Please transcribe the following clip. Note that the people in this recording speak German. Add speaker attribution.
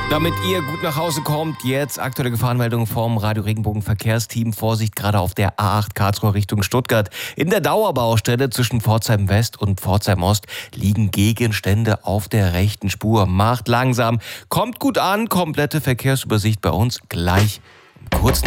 Speaker 1: Damit ihr gut nach Hause kommt, jetzt aktuelle Gefahrenmeldung vom Radio Regenbogen Verkehrsteam. Vorsicht gerade auf der A8 Karlsruhe Richtung Stuttgart. In der Dauerbaustelle zwischen Pforzheim West und Pforzheim Ost liegen Gegenstände auf der rechten Spur. Macht langsam, kommt gut an, komplette Verkehrsübersicht bei uns gleich kurz nach